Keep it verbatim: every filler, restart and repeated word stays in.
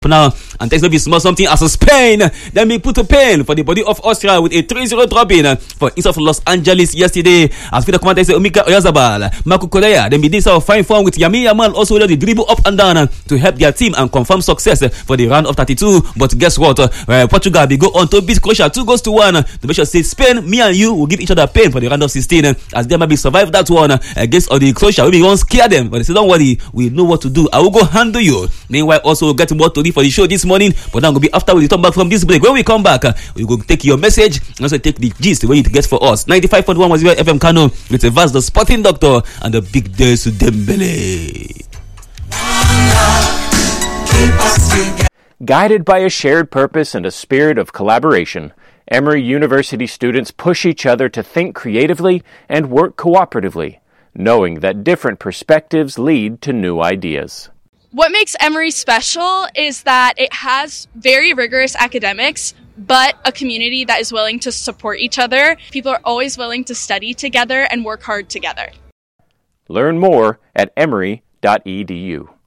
Now, and takes maybe small something as a Spain. Then we put a pen for the body of Austria with a three zero drop-in for instead of Los Angeles yesterday. As for the commander say Omika Oyazabal, Marco Correa, then we did some fine form with Yami Yamal also the dribble up and down to help their team and confirm success for the round of thirty-two. But guess what? Uh, Portugal will go on to beat Croatia two goals to one to make sure say Spain, me and you will give each other pain for the round of sixteen as they might be survive that one against all the Croatia. We won't scare them, but they say don't worry, we know what to do. I will go handle you. Meanwhile, also get more to for the show this morning, but now will be after we come back from this break. When we come back, uh, we will take your message and also take the gist where you get for us. ninety-five point one was your F M Kano with a vast the sporting doctor and the big days to Dembele. Guided by a shared purpose and a spirit of collaboration, Emory University students push each other to think creatively and work cooperatively, knowing that different perspectives lead to new ideas. What makes Emory special is that it has very rigorous academics, but a community that is willing to support each other. People are always willing to study together and work hard together. Learn more at emory dot e d u.